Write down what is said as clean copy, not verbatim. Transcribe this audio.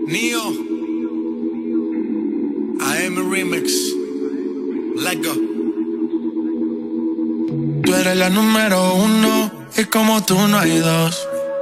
Neo, AM Remix, Let Go. Tú eres la número uno y como tú no hay dos.